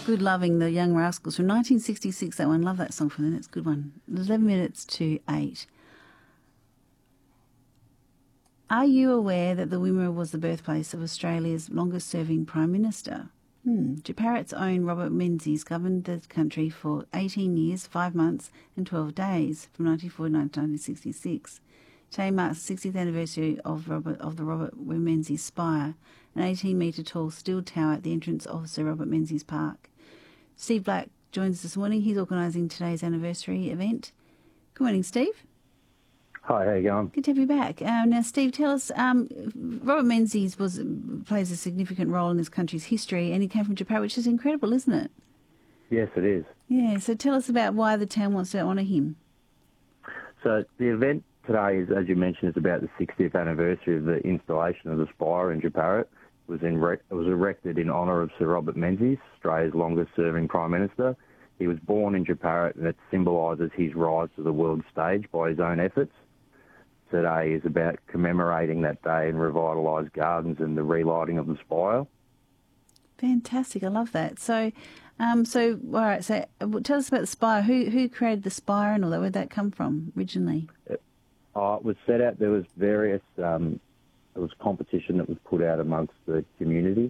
Good Loving, the Young Rascals from 1966, that one. Love that song from them. It's a good one. 11 minutes to 8. Are you aware that the Wimmera was the birthplace of Australia's longest-serving Prime Minister? Japaret's own Robert Menzies governed the country for 18 years, 5 months and 12 days from 1944 to 1966. Today marks the 60th anniversary of the Robert Menzies Spire, an 18-metre tall steel tower at the entrance of Sir Robert Menzies Park. Steve Black joins us this morning. He's organising today's anniversary event. Good morning, Steve. Hi, how you going? Good to have you back. Now, Steve, tell us, Robert Menzies plays a significant role in this country's history, and he came from Japan, which is incredible, isn't it? Yes, it is. Yeah, so tell us about why the town wants to honour him. So the event today is, as you mentioned, is about the 60th anniversary of the installation of the spire in Japaret. It was erected in honour of Sir Robert Menzies, Australia's longest-serving Prime Minister. He was born in Japaret, and it symbolises his rise to the world stage by his own efforts. Today is about commemorating that day and revitalised gardens and the relighting of the spire. Fantastic, I love that. So all right. So, tell us about the spire. Who created the spire and all that? Where'd that come from originally? It was set out. There was various. There was competition that was put out amongst the community,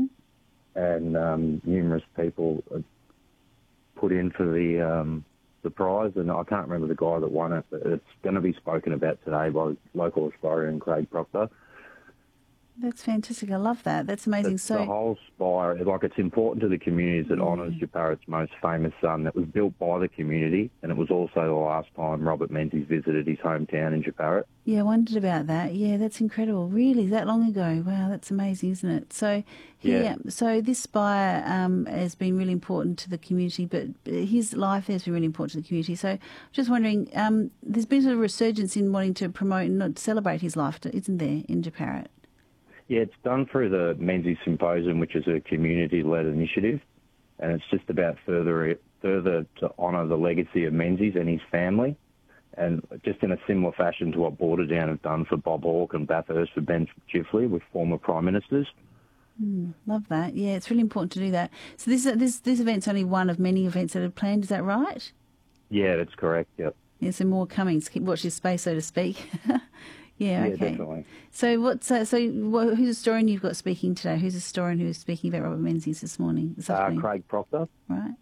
and numerous people put in for the prize, and I can't remember the guy that won it, but it's going to be spoken about today by local historian Craig Proctor. That's fantastic. I love that. That's amazing. The whole spire, it's important to the community as it honours Japaret's most famous son. That was built by the community, and it was also the last time Robert Menzies visited his hometown in Japaret. Yeah, I wondered about that. Yeah, that's incredible. Really, that long ago? Wow, that's amazing, isn't it? So, so this spire has been really important to the community, but his life has been really important to the community. So, just wondering, there's been a resurgence in wanting to promote and not celebrate his life, isn't there, in Japaret? Yeah, it's done through the Menzies Symposium, which is a community-led initiative, and it's just about further to honour the legacy of Menzies and his family, and just in a similar fashion to what Borderdown have done for Bob Hawke and Bathurst for Ben Chifley with former Prime Ministers. Love that. Yeah, it's really important to do that. So this event's only one of many events that are planned, is that right? Yeah, that's correct, yep. Yeah, so more coming. So keep watch this space, so to speak. Yeah, okay. Definitely. So who's the historian you've got speaking today? Who's the historian who was speaking about Robert Menzies this afternoon? Craig Proctor. Right.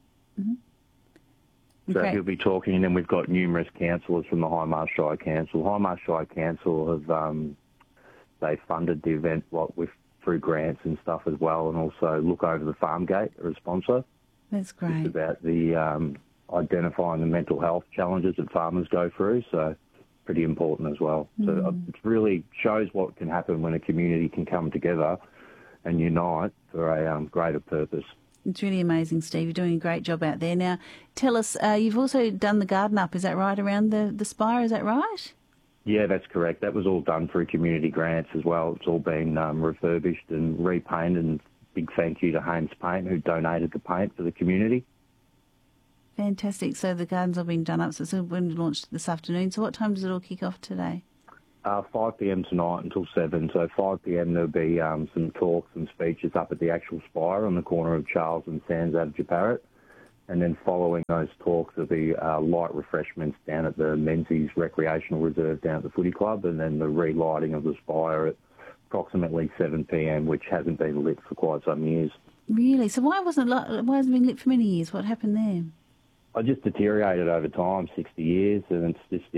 So he'll be talking, and then we've got numerous councillors from the Hindmarsh Shire Council. Hindmarsh Shire Council have they funded the event through grants and stuff as well, and also Look Over the Farm Gate are a sponsor. That's great. It's about the identifying the mental health challenges that farmers go through, so pretty important as well. So it really shows what can happen when a community can come together and unite for a greater purpose. It's really amazing, Steve. You're doing a great job out there. Now, tell us, you've also done the garden up, is that right, around the spire, is that right? Yeah, that's correct. That was all done through community grants as well. It's all been refurbished and repainted, and big thank you to Hames Paint, who donated the paint for the community. Fantastic. So the garden's all been done up, so it's going to be launched this afternoon. So what time does it all kick off today? 5 p.m. tonight until 7. So 5 p.m. there'll be some talks and speeches up at the actual spire on the corner of Charles and Sands out of Japaret. And then following those talks, there'll be light refreshments down at the Menzies Recreational Reserve down at the Footy Club, and then the relighting of the spire at approximately 7 p.m, which hasn't been lit for quite some years. Really? So why hasn't it been lit for many years? What happened there? I just deteriorated over time, 60 years, and it's just,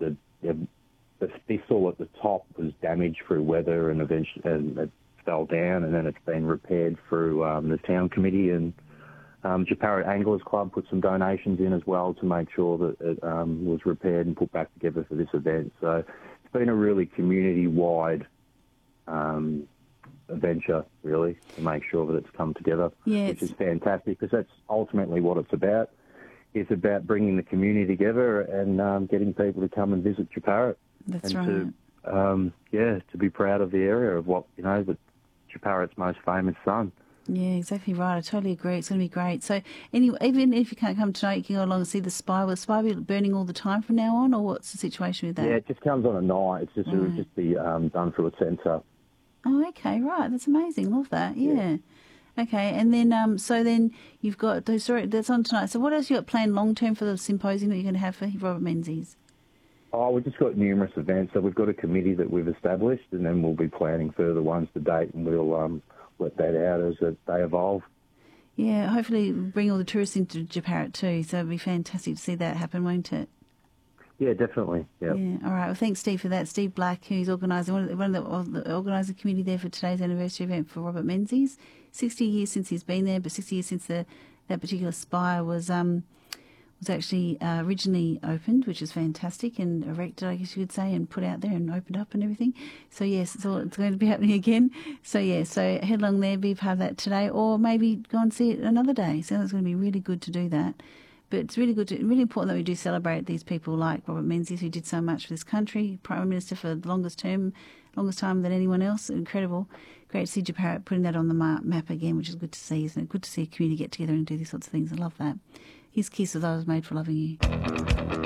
the thistle at the top was damaged through weather, and eventually it fell down, and then it's been repaired through the town committee, and Japaret Anglers Club put some donations in as well to make sure that it was repaired and put back together for this event. So it's been a really community-wide adventure, really, to make sure that it's come together, which is fantastic, because that's ultimately what it's about. It's about bringing the community together and getting people to come and visit Japaret. That's and right. To be proud of the area of what, the Japaret's most famous son. Yeah, exactly right. I totally agree. It's going to be great. So anyway, even if you can't come tonight, you can go along and see the spire. Will the spire be burning all the time from now on, or what's the situation with that? Yeah, it just comes on at night. It's just It would just be done through a sensor. Oh, okay, right. That's amazing. Love that. Yeah. Okay, and then so then you've got those. Sorry, that's on tonight. So what else you got planned long term for the symposium that you're going to have for Robert Menzies? Oh, we've just got numerous events. So we've got a committee that we've established, and then we'll be planning further ones to date, and we'll let that out as they evolve. Yeah, hopefully bring all the tourists into Japarut too. So it'd be fantastic to see that happen, won't it? Yeah, definitely. Yep. Yeah. All right. Well, thanks, Steve, for that. Steve Black, who's organising one of the organising committee there for today's anniversary event for Robert Menzies. 60 years since he's been there, but 60 years since that particular spire was actually originally opened, which is fantastic, and erected, I guess you could say, and put out there and opened up and everything. So yes, it's going to be happening again. So yeah, so head along there, be part of that today, or maybe go and see it another day. So it's going to be really good to do that. But it's really really important that we do celebrate these people like Robert Menzies, who did so much for this country, Prime Minister for the longest time than anyone else. Incredible. Great to see Japarut putting that on the map again, which is good to see, isn't it? Good to see a community get together and do these sorts of things. I love that. His kiss was I was made for loving you.